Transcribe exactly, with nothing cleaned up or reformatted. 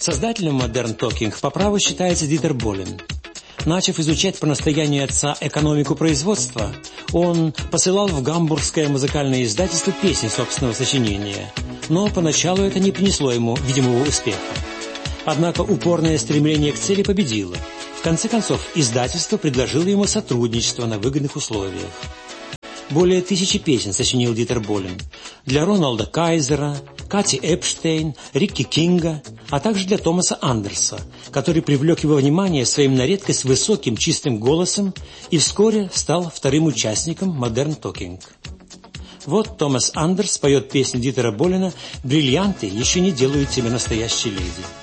Создателем Modern Talking по праву считается Дитер Болен. Начав изучать по настоянию отца экономику производства, он посылал в гамбургское музыкальное издательство песни собственного сочинения, но поначалу это не принесло ему видимого успеха. Однако упорное стремление к цели победило. В конце концов, издательство предложило ему сотрудничество на выгодных условиях. Более тысячи песен сочинил Дитер Болен для Роналда Кайзера, Кати Эпштейн, Рикки Кинга, а также для Томаса Андерса, который привлек его внимание своим на редкость высоким чистым голосом и вскоре стал вторым участником Modern Talking. Вот Томас Андерс поет песню Дитера Болена «Бриллианты еще не делают тебя настоящей леди».